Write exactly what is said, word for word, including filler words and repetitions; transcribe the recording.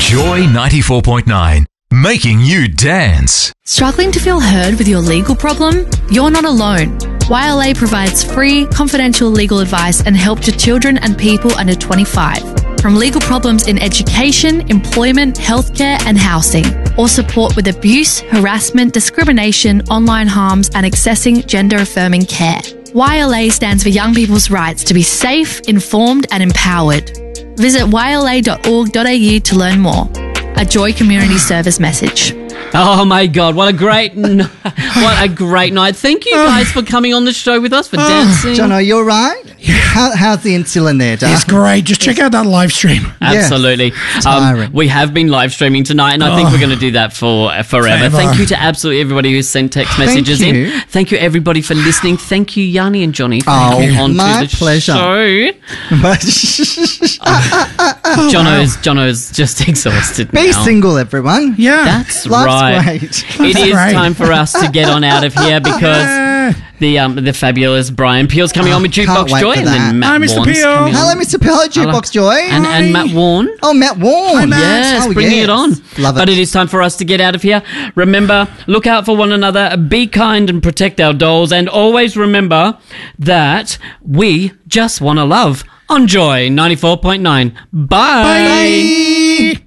Joy ninety-four point nine, making you dance. Struggling to feel heard with your legal problem? You're not alone. Y L A provides free, confidential legal advice and help to children and people under twenty-five. From legal problems in education, employment, healthcare and housing, or support with abuse, harassment, discrimination, online harms and accessing gender-affirming care. Y L A stands for young people's rights to be safe, informed and empowered. Visit y l a dot org dot a u to learn more. A Joy Community Service message. Oh my God! What a great, n- what a great night! Thank you guys for coming on the show with us for dancing. Jono, you're right. How, how's the insulin there, Dad? It's great. Just check out that live stream. Absolutely. Yes. Um, Tiring. we have been live streaming tonight, and I think Oh. we're going to do that for uh, forever. Forever. Thank you to absolutely everybody who sent text Thank messages in. you. Thank you everybody for listening. Thank you, Yanni and Johnny, for Oh, coming on my to the pleasure. show. Jono's Jono's just exhausted Be now. single, everyone. Yeah. That's Life's right. great. It is great. time for us to get on out of here because the um the fabulous Brian Peel's coming on with can't Jukebox wait Joy, for and that. then Matt Hi, Mister Warren's Peel. coming on. Hello, Mister Pello, Jukebox Joy. And, and Matt Warren. Oh, Matt Warren. Yes, oh, bringing yes. it on. Love it. But it is time for us to get out of here. Remember, look out for one another, be kind and protect our dolls, and always remember that we just want to love on Joy ninety-four point nine. Bye. Bye.